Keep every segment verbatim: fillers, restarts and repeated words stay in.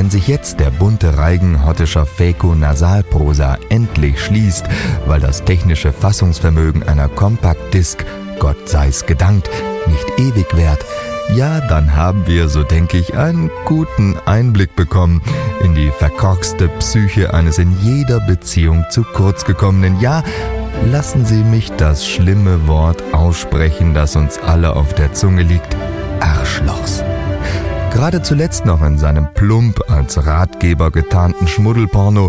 wenn sich jetzt der bunte Reigen hottischer Fäko-Nasalprosa endlich schließt, weil das technische Fassungsvermögen einer Compact-Disc, Gott sei's gedankt, nicht ewig währt, ja, dann haben wir, so denke ich, einen guten Einblick bekommen in die verkorkste Psyche eines in jeder Beziehung zu kurz gekommenen, ja, lassen Sie mich das schlimme Wort aussprechen, das uns alle auf der Zunge liegt, Arschlochs. Gerade zuletzt noch in seinem plump als Ratgeber getarnten Schmuddelporno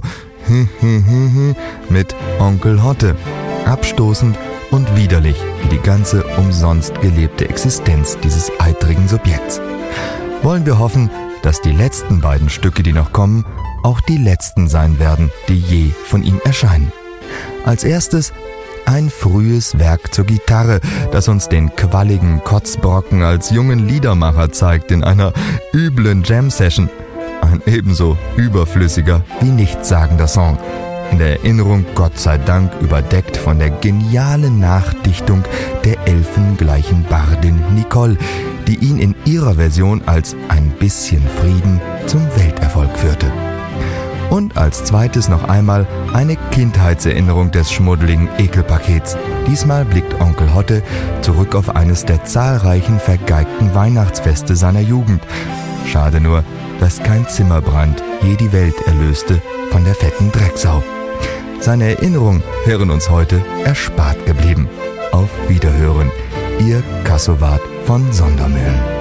mit Onkel Hotte, abstoßend und widerlich wie die ganze umsonst gelebte Existenz dieses eitrigen Subjekts. Wollen wir hoffen, dass die letzten beiden Stücke, die noch kommen, auch die letzten sein werden, die je von ihm erscheinen. Als erstes ein frühes Werk zur Gitarre, das uns den qualligen Kotzbrocken als jungen Liedermacher zeigt in einer üblen Jam-Session. Ein ebenso überflüssiger wie nichtssagender Song. In der Erinnerung Gott sei Dank überdeckt von der genialen Nachdichtung der elfengleichen Bardin Nicole, die ihn in ihrer Version als ein bisschen Frieden zum Welterfolg führte. Und als zweites noch einmal eine Kindheitserinnerung des schmuddeligen Ekelpakets. Diesmal blickt Onkel Hotte zurück auf eines der zahlreichen vergeigten Weihnachtsfeste seiner Jugend. Schade nur, dass kein Zimmerbrand je die Welt erlöste von der fetten Drecksau. Seine Erinnerungen wären uns heute erspart geblieben. Auf Wiederhören, Ihr Kassowart von Sondermühlen.